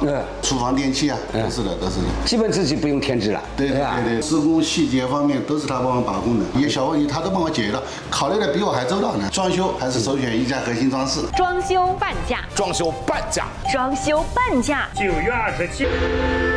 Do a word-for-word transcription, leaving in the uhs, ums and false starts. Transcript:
嗯， 厨房电器啊，都是的，都是的。 基本自己不用添置了。 对对对对，施工细节方面都是他帮我把控的，一些小问题他都帮我解决了，考虑的比我还周到呢。装修还是首选一家核心装饰。 装修半价， 装修半价， 装修半价， 九月二十七。